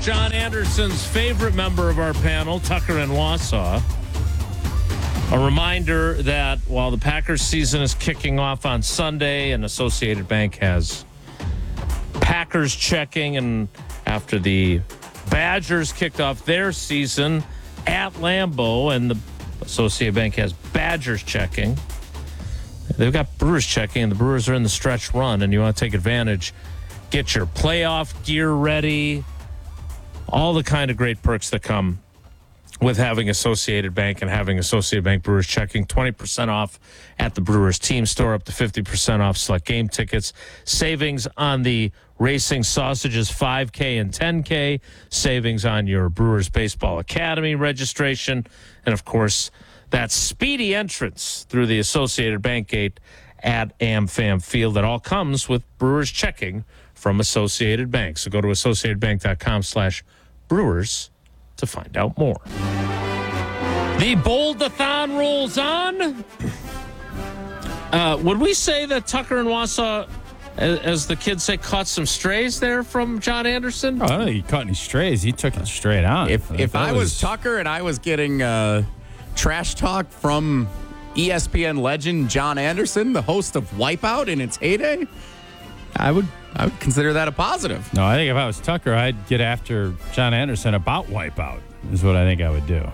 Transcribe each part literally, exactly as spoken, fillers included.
John Anderson's favorite member of our panel, Tucker in Wausau. A reminder that while the Packers season is kicking off on Sunday and Associated Bank has Packers checking, and after the Badgers kicked off their season at Lambeau and the Associated Bank has Badgers checking, they've got Brewers checking, and the Brewers are in the stretch run, and you want to take advantage. Get your playoff gear ready. All the kind of great perks that come with having Associated Bank and having Associated Bank Brewers checking. twenty percent off at the Brewers team store, up to fifty percent off select game tickets. Savings on the Racing Sausages five K and ten K. Savings on your Brewers Baseball Academy registration. And, of course, that speedy entrance through the Associated Bank gate at AmFam Field. That all comes with Brewers checking from Associated Bank. So go to associatedbank.com slash Brewers to find out more. The Bold-a-thon rolls on. Uh, would we say that Tucker and Wausau, as, as the kids say, caught some strays there from John Anderson? Oh, I don't think he caught any strays. He took it straight on. If if I was, was Tucker and I was getting uh, trash talk from E S P N legend John Anderson, the host of Wipeout in its heyday, I would I would consider that a positive. No, I think if I was Tucker, I'd get after John Anderson about Wipeout, is what I think I would do.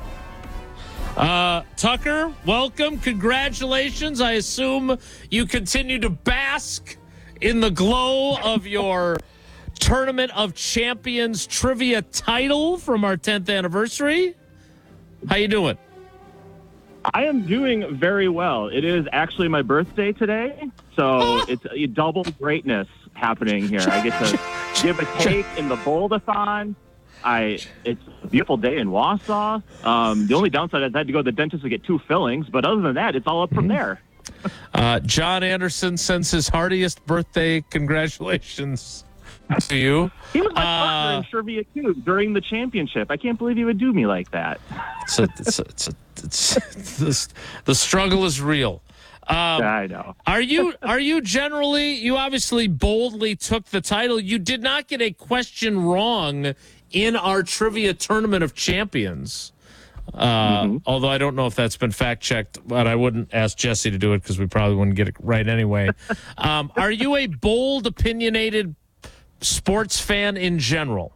Uh, Tucker, welcome. Congratulations. I assume you continue to bask in the glow of your Tournament of Champions trivia title from our tenth anniversary. How you doing? I am doing very well. It is actually my birthday today, so it's a double greatness happening here. I get to give a take in the Bold-a-thon. I it's a beautiful day in Wausau. Um, the only downside is I had to go to the dentist to get two fillings, but other than that, it's all up from there. Uh, John Anderson sends his heartiest birthday congratulations to you. He was my uh, partner in trivia too during the championship. I can't believe he would do me like that. It's a, it's a, it's a, it's, it's, the struggle is real. Um, I know. Are you are you generally, you obviously boldly took the title. You did not get a question wrong in our trivia tournament of champions. Uh, mm-hmm. Although I don't know if that's been fact checked, but I wouldn't ask Jesse to do it because we probably wouldn't get it right anyway. um, are you a bold, opinionated sports fan in general?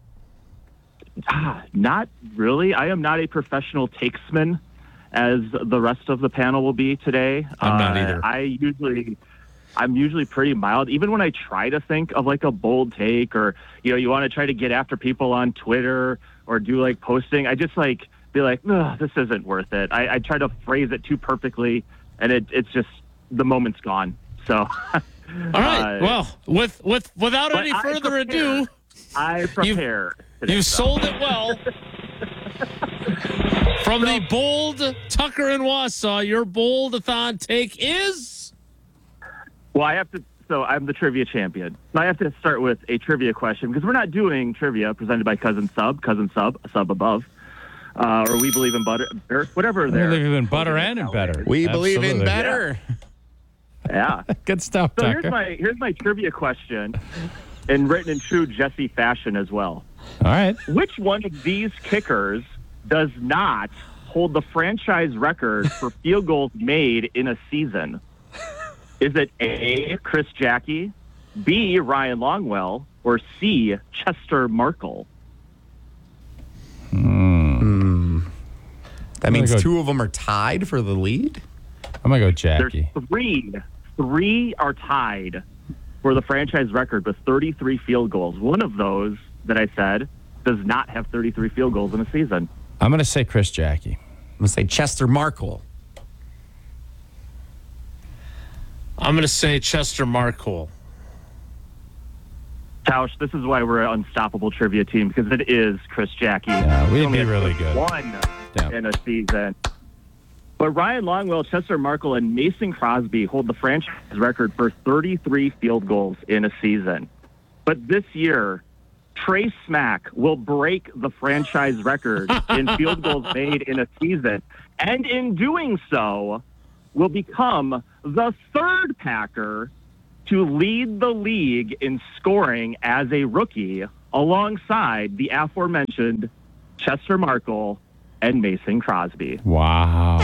Ah, not really. I am not a professional takesman, as the rest of the panel will be today. I'm not uh, either. I usually, I'm usually pretty mild. Even when I try to think of like a bold take, or you know, you want to try to get after people on Twitter or do like posting, I just like be like, ugh, this isn't worth it. I, I try to phrase it too perfectly, and it, it's just the moment's gone. So, all right. Uh, well, with with without any further prepare. ado, I prepare. You've, you've sold it well. From the bold Tucker and Wausau, your bold-a-thon take is? Well, I have to, so I'm the trivia champion. So I have to start with a trivia question, because we're not doing trivia presented by Cousin Sub, Cousin Sub, a sub above, uh, or We Believe in Butter, or whatever. We believe in butter and in better. We Absolutely. believe in better. Yeah. yeah. Good stuff, so Tucker. here's my, here's my trivia question, and written in true Jesse fashion as well. All right. Which one of these kickers does not hold the franchise record for field goals made in a season? Is it A, Chris Jackie, B, Ryan Longwell, or C, Chester Markle? Hmm. That means go, two of them are tied for the lead? I'm going to go Jackie. There's three. Three are tied for the franchise record with thirty-three field goals. One of those that I said does not have thirty-three field goals in a season. I'm going to say Chris Jackie. I'm going to say Chester Markle. I'm going to say Chester Markle. Tausch, this is why we're an unstoppable trivia team, because it is Chris Jackie. Yeah, we'd be really good. One yeah. in a season. But Ryan Longwell, Chester Markle, and Mason Crosby hold the franchise record for thirty-three field goals in a season. But this year, Trey Smack will break the franchise record in field goals made in a season. And in doing so, will become the third Packer to lead the league in scoring as a rookie alongside the aforementioned Chester Markle and Mason Crosby. Wow.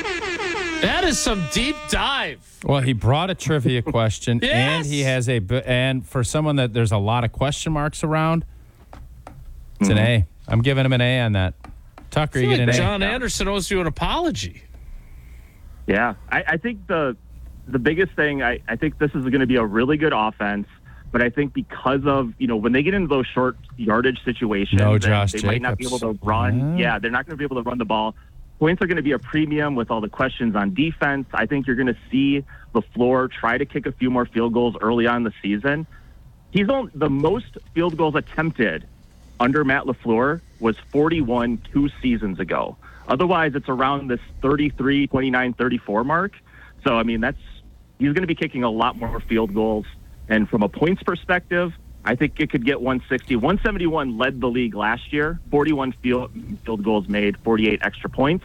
That is some deep dive. Well, he brought a trivia question, Yes! and he has a b- and for someone that there's a lot of question marks around, it's an A. I'm giving him an A on that. Tucker, I you feel get an like A. John Anderson owes you an apology. Yeah, I, I think the the biggest thing, I, I think this is going to be a really good offense, but I think because of, you know, when they get into those short yardage situations, No and Josh they might not be able Jacobs. to run. Yeah. Yeah, they're not going to be able to run the ball. Points are going to be a premium with all the questions on defense. I think you're going to see LaFleur try to kick a few more field goals early on in the season. He's on the most field goals attempted under Matt LaFleur was forty-one two seasons ago. Otherwise, it's around this thirty-three, twenty-nine, thirty-four mark. So, I mean, that's he's going to be kicking a lot more field goals. And from a points perspective, I think it could get one sixty. one seventy-one led the league last year, forty-one field, field goals made, forty-eight extra points.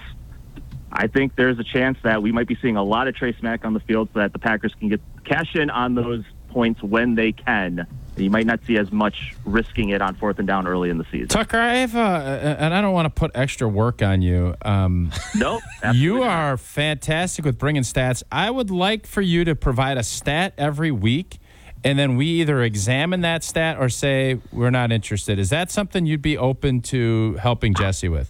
I think there's a chance that we might be seeing a lot of Trace Mack on the field so that the Packers can get cash in on those points when they can. You might not see as much risking it on fourth and down early in the season. Tucker, I have, uh, and I don't want to put extra work on you. Um, No, you are fantastic with bringing stats. I would like for you to provide a stat every week, and then we either examine that stat or say we're not interested. Is that something you'd be open to helping Jesse with?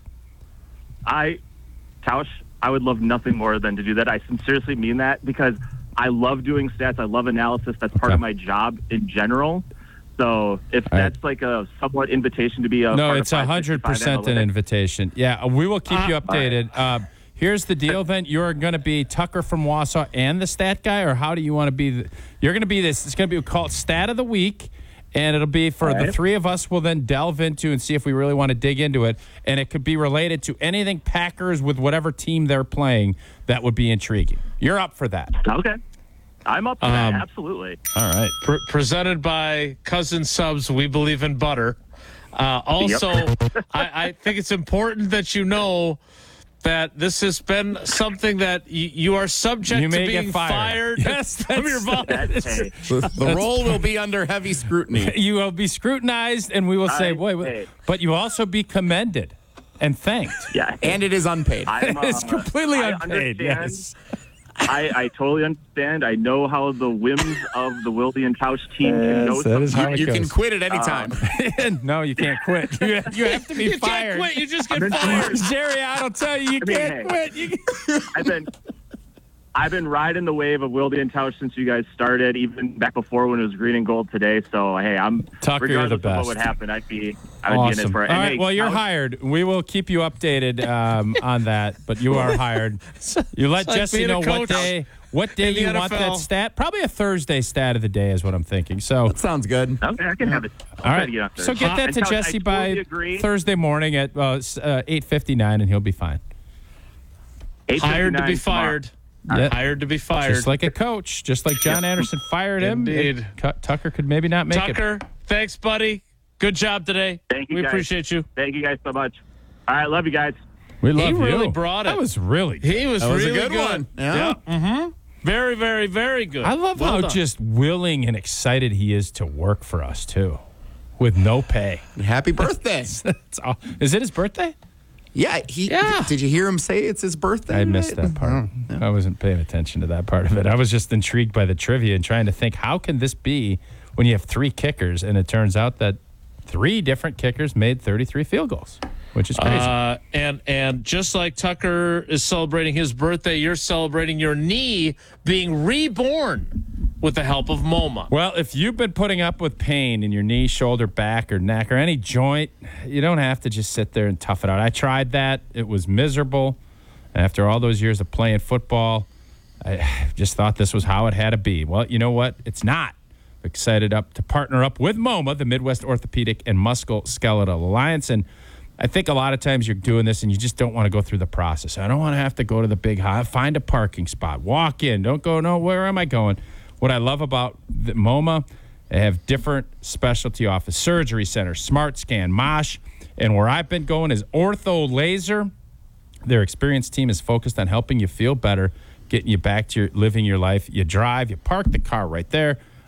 I, Tausch, I would love nothing more than to do that. I sincerely mean that because I love doing stats. I love analysis. That's part Okay. of my job in general. So if All right. that's like a somewhat invitation to be a No, part it's of one hundred percent an invitation. Yeah, we will keep you updated. Uh, here's the deal then. You're going to be Tucker from Wausau and the stat guy, or how do you want to be? The, you're going to be this. It's going to be called Stat of the Week, and it'll be for the right. three of us will then delve into and see if we really want to dig into it. And it could be related to anything Packers with whatever team they're playing that would be intriguing. You're up for that. Okay. I'm up for that. Um, Absolutely. All right. Pre- presented by Cousin Subs, We Believe in Butter. Uh, also, I, I think it's important that you know that this has been something that y- you are subject You to may get being fired. Yes, from your boss. That's, hey, The, the role will be under heavy scrutiny. You will be scrutinized, and we will say, I- "Boy," wait, hey. but you also be commended and thanked. yeah. And it is unpaid. I'm, uh, It's completely I unpaid. understand. Yes. I, I totally understand. I know how the whims of the Wildy and Tausch team can go. that is how sometimes. it You can goes. quit at any time. No, you can't quit. You, you have to be You fired. can't quit. You just get been- fired. Jerry, I don't tell you, you I mean, can't hey. quit. You, I've been I've been riding the wave of Wildy and Tausch since you guys started, even back before when it was green and gold today. So hey, I'm Tucker, you're the regardless of best. what would happen, I'd be I would be in awesome. it for it. All And, right, hey, well, you're Tausch- hired. We will keep you updated um, on that, but you are hired. You let It's like Jesse being a know what coach day. What day in the you want N F L. that stat? Probably a Thursday stat of the day is what I'm thinking. So, Sounds good. Okay, I can have it. I'll all try right. to get up there. So get that And to Tausch, Jesse I by totally agree. Thursday morning at uh, s- uh, eight fifty-nine, and he'll be fine. Hired to be eight fifty-nine fired. Yeah. Hired to be fired. Just like a coach, just like John Anderson fired him. Indeed. it- Cu- Tucker could maybe not make it. Tucker, thanks, buddy. Good job today. Thank you, We guys. appreciate you. Thank you guys so much. All right, love you guys. We love you. really brought it. That was really. He was That was a really good one. Yeah. Mm-hmm. Very, very, very good. I love Well how done. just willing and excited he is to work for us too, with no pay. Happy birthday. That's all. Is it his birthday? Yeah, he. Yeah. Did you hear him say it's his birthday? I missed tonight? that part. I wasn't paying attention to that part of it. I was just intrigued by the trivia and trying to think, how can this be when you have three kickers? And it turns out that three different kickers made thirty-three field goals, which is crazy. Uh, and and just like Tucker is celebrating his birthday, you're celebrating your knee being reborn with the help of MoMA. Well, if you've been putting up with pain in your knee, shoulder, back, or neck, or any joint, you don't have to just sit there and tough it out. I tried that. It was miserable. And after all those years of playing football, I just thought this was how it had to be. Well, you know what? It's not. Excited up to partner up with MoMA, the Midwest Orthopedic and Musculoskeletal Alliance. And I think a lot of times you're doing this and you just don't want to go through the process. I don't want to have to go to the big high, find a parking spot, walk in, don't go, no, where am I going? What I love about the MoMA, they have different specialty office, surgery center, smart scan, MOSH, and where I've been going is ortho laser. Their experienced team is focused on helping you feel better, getting you back to your living your life. You drive, you park the car right there.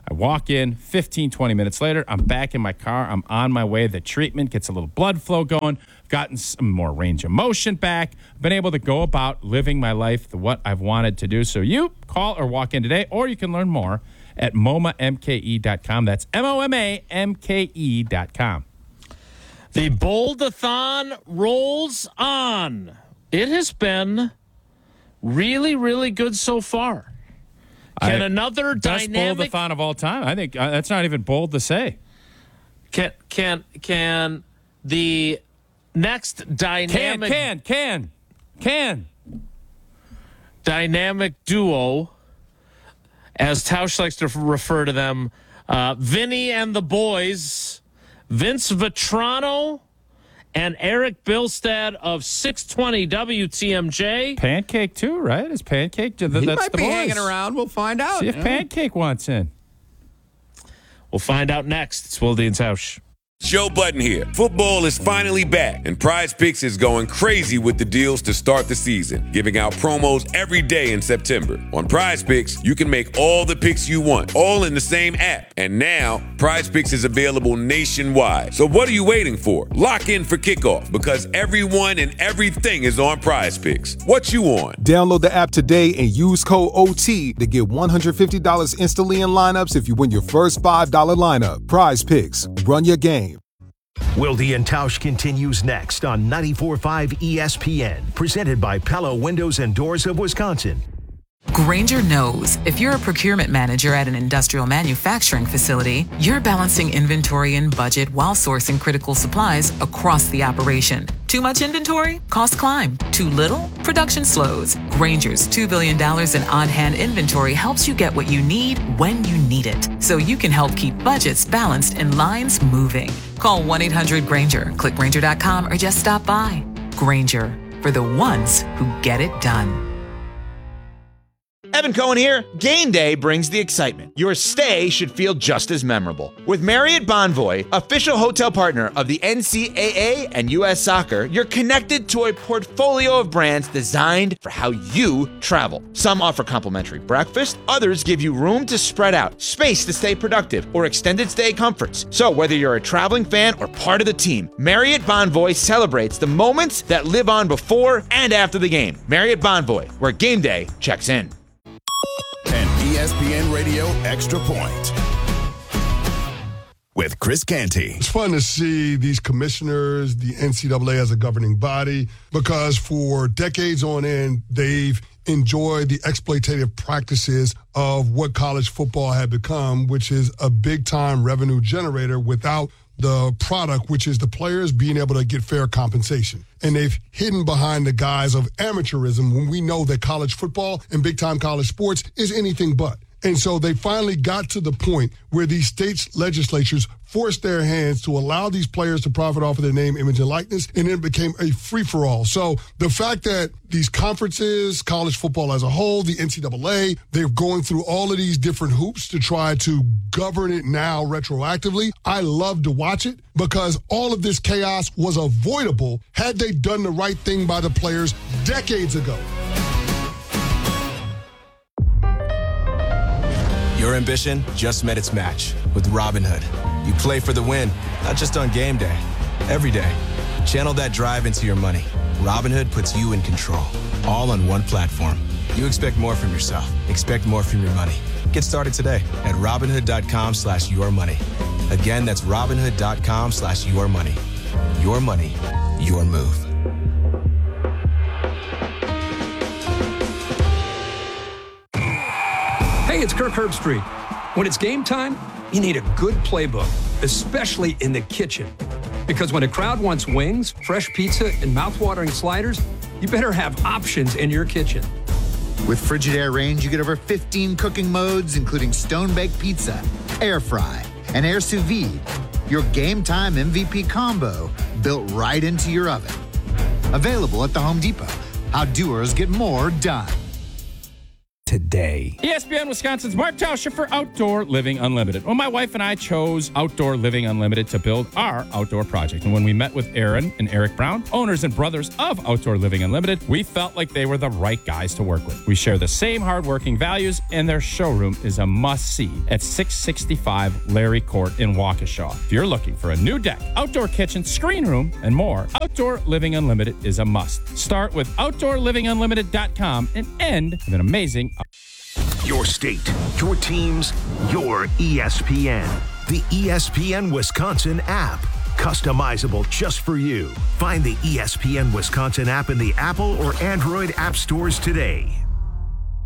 I walk in, fifteen, twenty minutes later, I'm back in my car. I'm on my way. The treatment gets a little blood flow going. I've gotten some more range of motion back. I've been able to go about living my life the what I've wanted to do. So you call or walk in today, or you can learn more at M O M A M K E dot com. That's M O M A M K E dot com. The Bold-a-thon rolls on. It has been really, really good so far. Can I, another best dynamic bold-a-thon of all time? I think uh, that's not even bold to say. Can can can the next Can, dynamic can, can, can. dynamic duo, as Tausch likes to refer to them, uh, Vinny and the boys, Vince Vitrano and Eric Bilstad of six twenty W T M J. Pancake too, right? Is Pancake? That's He might the be boys. hanging around. We'll find out. See if you know? Pancake wants in. We'll find out next. It's Wilde and Tausch. Joe Budden here. Football is finally back, and Prize Picks is going crazy with the deals to start the season, giving out promos every day in September. On Prize Picks, you can make all the picks you want, all in the same app. And now, Prize Picks is available nationwide. So what are you waiting for? Lock in for kickoff, because everyone and everything is on Prize Picks. What you on? Download the app today and use code O T to get one hundred fifty dollars instantly in lineups if you win your first five dollar lineup. Prize Picks. Run your game. Wilde and Tausch continues next on ninety-four point five E S P N, presented by Pella Windows and Doors of Wisconsin. Grainger knows if you're a procurement manager at an industrial manufacturing facility, you're balancing inventory and budget while sourcing critical supplies across the operation. Too much inventory? Costs climb. Too little? Production slows. Grainger's two billion dollars in on-hand inventory helps you get what you need when you need it, so you can help keep budgets balanced and lines moving. Call one eight hundred Grainger, click Grainger dot com, or just stop by. Grainger, for the ones who get it done. Evan Cohen here. Game day brings the excitement. Your stay should feel just as memorable. With Marriott Bonvoy, official hotel partner of the N C double A and U S Soccer, you're connected to a portfolio of brands designed for how you travel. Some offer complimentary breakfast, others give you room to spread out, space to stay productive, or extended stay comforts. So whether you're a traveling fan or part of the team, Marriott Bonvoy celebrates the moments that live on before and after the game. Marriott Bonvoy, where game day checks in. And E S P N Radio Extra Point with Chris Canty. It's fun to see these commissioners, the N C double A as a governing body, because for decades on end, they've enjoyed the exploitative practices of what college football had become, which is a big-time revenue generator without the product, which is the players being able to get fair compensation. And they've hidden behind the guise of amateurism when we know that college football and big-time college sports is anything but. And so they finally got to the point where these states' legislatures forced their hands to allow these players to profit off of their name, image, and likeness, and it became a free-for-all. So the fact that these conferences, college football as a whole, the N C double A, they're going through all of these different hoops to try to govern it now retroactively. I love to watch it because all of this chaos was avoidable had they done the right thing by the players decades ago. Your ambition just met its match with Robinhood. You play for the win, not just on game day, every day. Channel that drive into your money. Robinhood puts you in control, all on one platform. You expect more from yourself. Expect more from your money. Get started today at Robinhood.com slash your money. Again, that's Robinhood.com slash your money. Your money, your move. Hey, it's Kirk Herbstreit. When it's game time, you need a good playbook, especially in the kitchen. Because when a crowd wants wings, fresh pizza, and mouthwatering sliders, you better have options in your kitchen. With Frigidaire range, you get over fifteen cooking modes, including stone-baked pizza, air fry, and air sous vide. Your game time M V P combo built right into your oven. Available at the Home Depot. How doers get more done. today. E S P N Wisconsin's Mark Tauscher for Outdoor Living Unlimited. Well, my wife and I chose Outdoor Living Unlimited to build our outdoor project. And when we met with Aaron and Eric Brown, owners and brothers of Outdoor Living Unlimited, we felt like they were the right guys to work with. We share the same hardworking values, and their showroom is a must-see at six sixty-five Larry Court in Waukesha. If you're looking for a new deck, outdoor kitchen, screen room, and more, Outdoor Living Unlimited is a must. Start with outdoor living unlimited dot com and end with an amazing Your state, your teams, your E S P N. The E S P N Wisconsin app. Customizable just for you. Find the E S P N Wisconsin app in the Apple or Android app stores today.